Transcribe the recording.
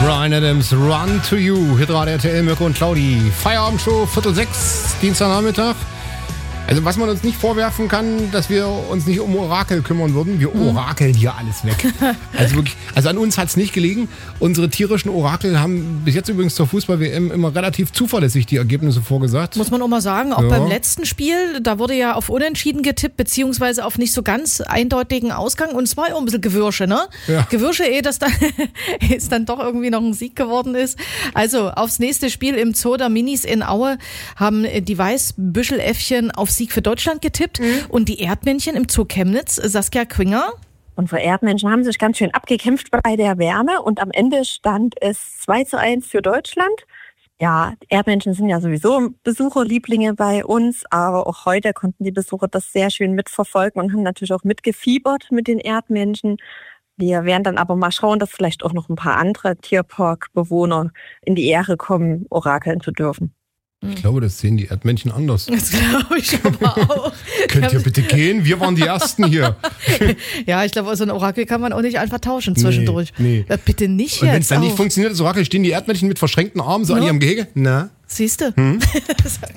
Bryan Adams, Run to You, Hitradio RTL, Mirko und Claudi. Feierabendshow, 5:45, Dienstagnachmittag. Also was man uns nicht vorwerfen kann, dass wir uns nicht um Orakel kümmern würden. Wir orakeln hier alles weg. Also wirklich, also an uns hat es nicht gelegen. Unsere tierischen Orakel haben bis jetzt übrigens zur Fußball-WM immer relativ zuverlässig die Ergebnisse vorgesagt. Muss man auch mal sagen, auch beim letzten Spiel, da wurde ja auf Unentschieden getippt, beziehungsweise auf nicht so ganz eindeutigen Ausgang. Und es war ja auch ein bisschen Gewürsche, ne? Ja. Gewürsche, dass dann es dann doch irgendwie noch ein Sieg geworden ist. Also aufs nächste Spiel im Zoo der Minis in Aue haben die Weißbüscheläffchen auf Sieg für Deutschland getippt und die Erdmännchen im Zoo Chemnitz, Saskia Quinger. Unsere Erdmännchen haben sich ganz schön abgekämpft bei der Wärme und am Ende stand es 2:1 für Deutschland. Ja, Erdmännchen sind ja sowieso Besucherlieblinge bei uns, aber auch heute konnten die Besucher das sehr schön mitverfolgen und haben natürlich auch mitgefiebert mit den Erdmännchen. Wir werden dann aber mal schauen, dass vielleicht auch noch ein paar andere Tierparkbewohner in die Ehre kommen, orakeln zu dürfen. Ich glaube, das sehen die Erdmännchen anders. Das glaube ich aber auch. Könnt ihr bitte gehen? Wir waren die Ersten hier. Ja, ich glaube, so ein Orakel kann man auch nicht einfach tauschen zwischendurch. Nee. Bitte nicht. Und wenn es dann nicht funktioniert, das Orakel, stehen die Erdmännchen mit verschränkten Armen so an ihrem Gehege? Na? Siehst du?